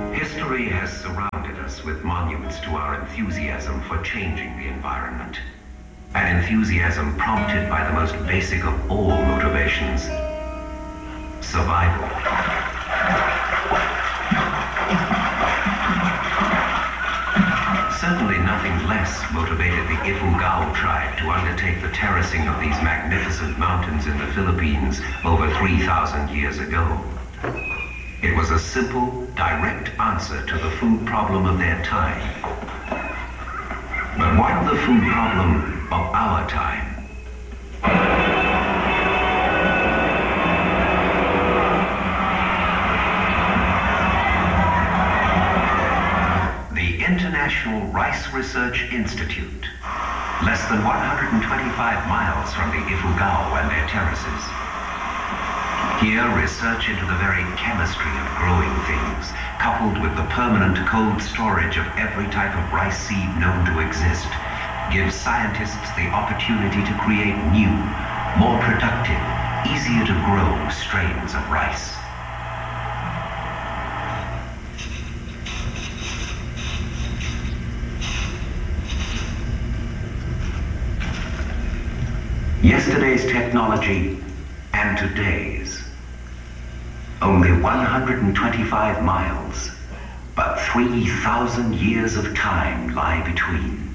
History has surrounded us with monuments to our enthusiasm for changing the environment. An enthusiasm prompted by the most basic of all motivations: survival. Certainly nothing less motivated the Ifugao tribe to undertake the terracing of these magnificent mountains in the Philippines over 3,000 years ago. It was a simple, direct answer to the food problem of their time. But what of the food problem of our time? The International Rice Research Institute, less than 125 miles from the Ifugao and their terraces. Here, research into the very chemistry of growing things, coupled with the permanent cold storage of every type of rice seed known to exist, gives scientists the opportunity to create new, more productive, easier to grow strains of rice. Yesterday's technology and today's. Only 125 miles, but 3,000 years of time lie between.